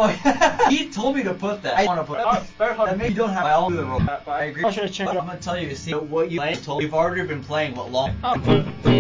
Oh, he told me to put that. I want to put that. Very hard. That maybe you don't have. I'll do the role. But I agree. I'm gonna tell you. See what you told. We've already been playing what long.